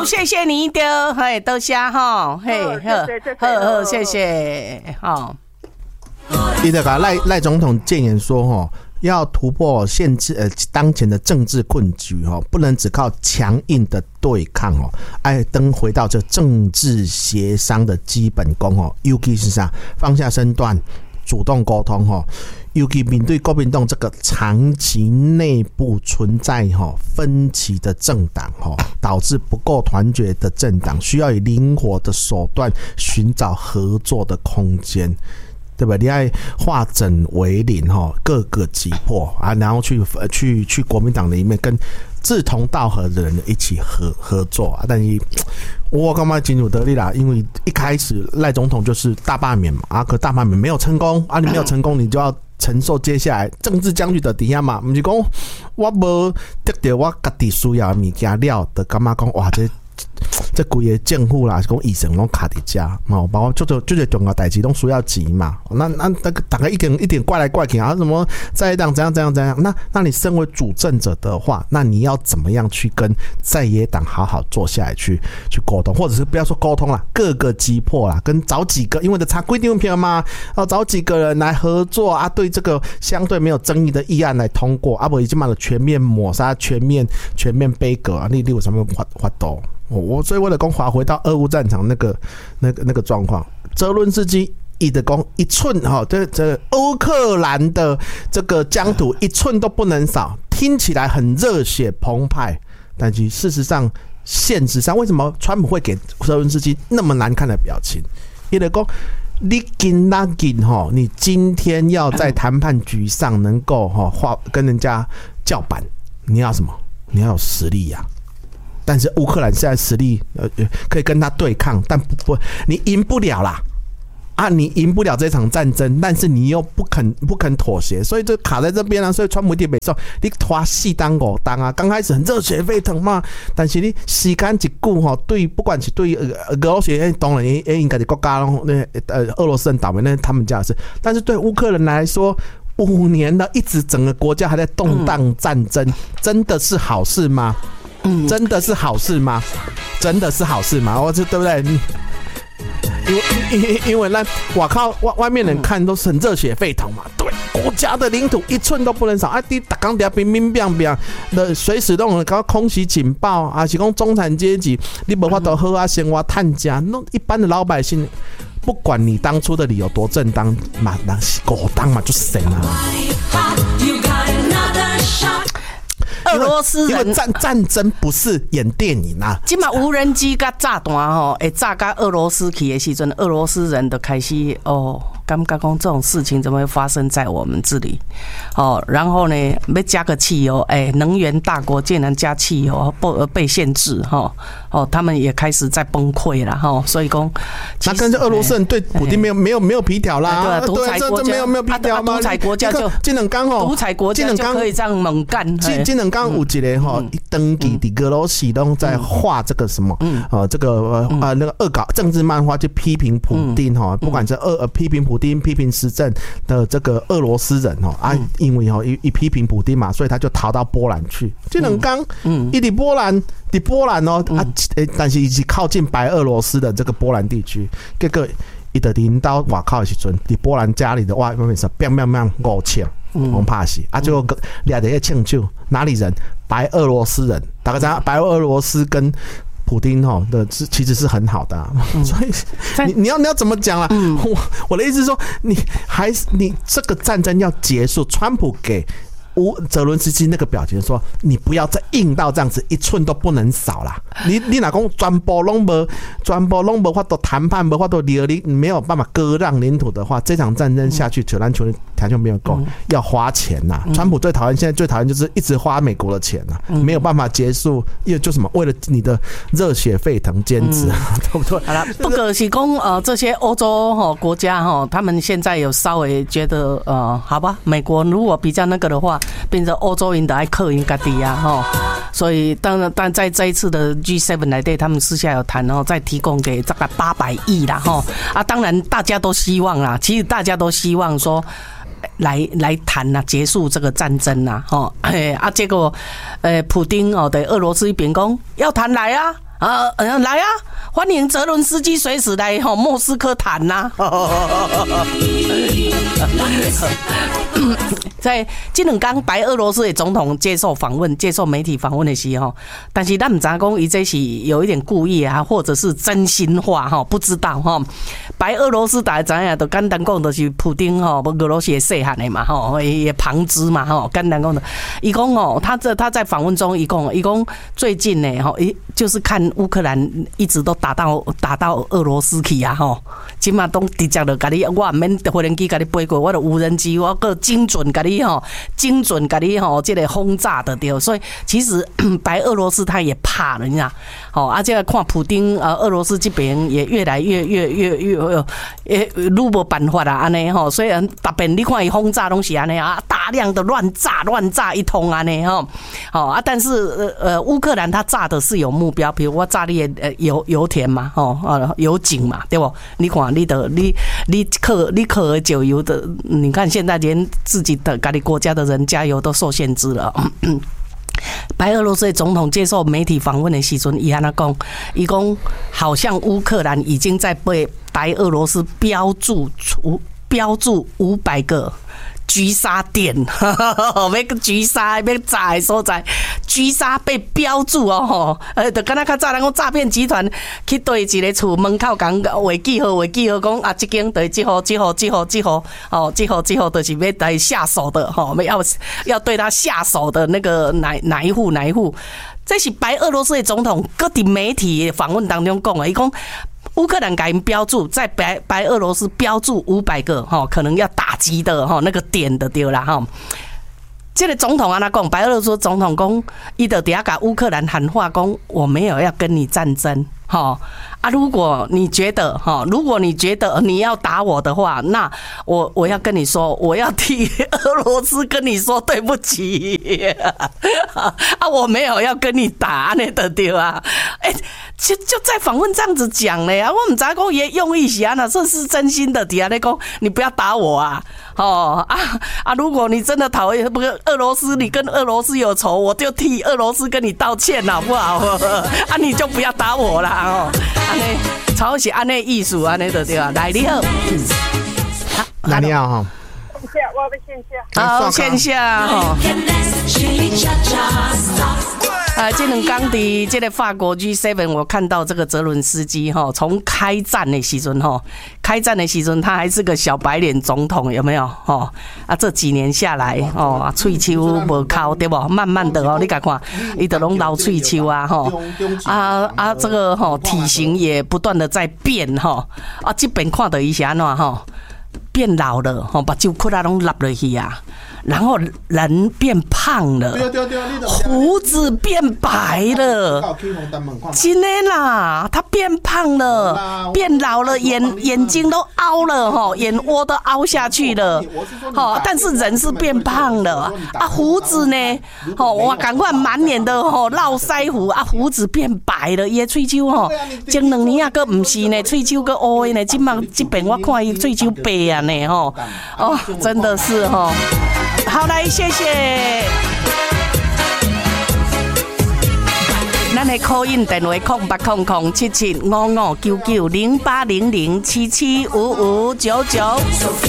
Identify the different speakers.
Speaker 1: 好，谢谢你的，嘿，多谢哈，嘿，好，谢谢，好。
Speaker 2: 伊就甲赖总统建言说，要突破限制当前的政治困局，不能只靠强硬的对抗，登回到这政治协商的基本功，尤其是啥放下身段，主动沟通，尤其面对国民党这个长期内部存在分歧的政党，导致不够团结的政党，需要以灵活的手段寻找合作的空间。对吧？你要化整为零，各个击破啊，然后去国民党里面跟志同道合的人一起合作啊。但是我干嘛进入得力啦？因为一开始赖总统就是大罢免嘛，可大罢免没有成功啊，你没有成功，你就要承受接下来政治僵局的底下嘛。不是讲我无得到我家己需要的物件了，就感觉讲哇这规个政府啦，是讲医生拢卡伫家，包括就是重要代志拢需要钱嘛。那大家一点怪来怪去啊，什么在野党怎样？那你身为主政者的话，那你要怎么样去跟在野党好好坐下来去沟通，或者是不要说沟通啦，各个击破啦，跟找几个，因为的差规定票嘛，找几个人来合作啊，对这个相对没有争议的议案来通过啊，不已经把它全面抹杀、全面杯葛啊，你有什么法度？所以为了讲滑回到俄乌战场那个状况，泽伦斯基伊的讲一寸这乌克兰的这个疆土一寸都不能少，听起来很热血澎湃，但是事实上现实上为什么川普会给泽伦斯基那么难看的表情？伊的讲你你今天要在谈判局上能够跟人家叫板，你要什么？你要有实力呀。但是乌克兰现在实力可以跟他对抗，但不你赢不了啦啊！你赢不了这场战争，但是你又不肯妥协，所以就卡在这边啊。所以川普一定没说你拖4当5当啊，刚开始很热血沸腾嘛，但是你时间一久对不管是对俄罗斯当然应该是国家俄罗斯很倒霉，那是他们家的事，但是对乌克兰来说，5年了，一直整个国家还在动荡战争，真的是好事吗？真的是好事吗？真的是好事吗？对不对？因为我靠，外面人看都是很热血沸腾嘛。对，国家的领土一寸都不能少啊！你打钢铁乒乒乓乓的，随时都有搞空袭警报啊！是讲中产阶级，你没法度好啊生活趁吃，那一般的老百姓，不管你当初的理由多正当嘛，那是狗当嘛就神啊！
Speaker 1: 俄罗斯人
Speaker 2: 因为战争不是演电影啊，
Speaker 1: 现在无人机跟炸弹会炸到俄罗斯去的时候，俄罗斯人就开始感觉讲这种事情怎么会发生在我们这里？然后呢，要加个汽油，能源大国竟然加汽油被限制，他们也开始在崩溃了，所以讲，
Speaker 2: 那跟着俄罗斯人对普丁没有皮条啦，
Speaker 1: 对，独裁国家
Speaker 2: 没有皮条吗？
Speaker 1: 独裁国家就
Speaker 2: 这两天
Speaker 1: 独裁国家就可以这样猛干。
Speaker 2: 这两天有一个登记的俄罗斯都在画这个什么这个那个恶搞政治漫画，就批评普丁不管是批评普丁、批评时政的这个俄罗斯人因为一批评普丁嘛，所以他就逃到波兰去。这两天一波兰但是是靠近白俄罗斯的这个波兰地区，结果他就领到外口的时候，在波兰家里的外面是砰砰砰5枪，我怕死啊！结果抓着那枪手哪里人？白俄罗斯人，大家知道白俄罗斯跟普丁的其实是很好的所以你要怎么讲啦？我的意思是说，你这个战争要结束，川普给泽伦斯基那个表情说：“你不要再硬到这样子，一寸都不能少啦！你哪讲全部拢无法度谈判，无法度你没有办法割让领土的话，这场战争下去，球条件没有够，要花钱呐！川普现在最讨厌就是一直花美国的钱呐，没有办法结束，就什么为了你的热血沸腾坚持，对不对？
Speaker 1: 好了，不可是讲这些欧洲国家他们现在有稍微觉得好吧，美国如果比较那个的话。变成欧洲人的爱克因家己啊，所以但在这一次的 G7 来对，他们私下有谈，然后再提供给大概800亿啦，当然大家都希望啦，其实大家都希望说来谈啦，结束这个战争啦，结果普丁的俄罗斯一边讲要谈来啊。 来啊，欢迎泽伦斯基随时来莫斯科谈呐。在这两天，白俄罗斯的总统接受媒体访问的时候，但是咱唔知讲伊这是有一点故意啊，或者是真心话不知道白俄罗斯大家知影，就简单讲，就是普丁俄罗斯的细汉的嘛也旁支嘛简单讲的，伊讲他在访问中伊讲最近呢就是看乌克兰一直都打到俄罗斯去啊即马都直接就甲你，我唔免飞机甲你飞过，我的无人机我个精准甲你这个轰炸的对，所以其实白俄罗斯他也怕了，你知道这个看普丁俄罗斯这边也越来越愈无办法啦安尼虽然特别你看伊轰炸拢是安尼大量的乱炸一通安尼但是乌克兰他炸的是有目标，比如我炸你的油田嘛油井嘛对不？你看你克九油的，你看现在连自己的自己国家的人加油都受限制了。白俄罗斯的总统接受媒体访问的时阵，伊安那讲，伊讲好像乌克兰已经在被白俄罗斯标注500个狙杀点，要狙杀要炸的所在，狙杀被标注就敢若较早人讲诈骗集团去对一个厝门口讲画记号讲这间对几号，就是要来下手的要对他下手的那个哪一户。这是白俄罗斯的总统搁伫媒体访问当中讲的，伊讲乌克兰给人标注，在白俄罗斯标注500个可能要打击的那个点的对啦这个总统安那讲，白俄罗斯总统讲，伊就底下甲乌克兰喊话讲，我没有要跟你战争如果你觉得你要打我的话，那我要跟你说，我要替俄罗斯跟你说对不起我没有要跟你打那的对啊就在访问这样子讲了呀，我们杂工也用意是啊，这是真心的底下在讲，你不要打我如果你真的讨厌俄罗斯，你跟俄罗斯有仇，我就替俄罗斯跟你道歉好不好你就不要打我啦安尼超是安尼意思安尼就对啊，来你好，
Speaker 2: 来你好
Speaker 3: 我要
Speaker 1: 线下这两天伫这个法国 G7， 我看到这个泽伦斯基从开战的时阵他还是个小白脸总统，有没有这几年下来喙鬚无靠对不？慢慢的你看伊就拢老喙鬚这个体型也不断的在变这边看到伊是安怎变老了目睭窟仔拢落落去啊，然后人变胖了，胡子变白了，真的啦，他变胖了，变老了，眼睛都凹了眼窝都凹下去了但是人是变胖了胡子呢我赶快满脸的络腮胡胡子变白了，伊的喙鬚前2年还不是呢，喙鬚还乌的呢，这边我看伊喙鬚白啊呢真的是好，来谢谢。咱的call in电话08007755990800775599。